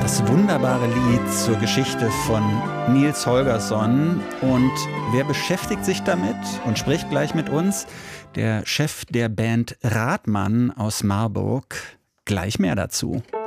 Das wunderbare Lied zur Geschichte von Nils Holgersson. Und wer beschäftigt sich damit und spricht gleich mit uns? Der Chef der Band Radmann aus Marburg. Gleich mehr dazu.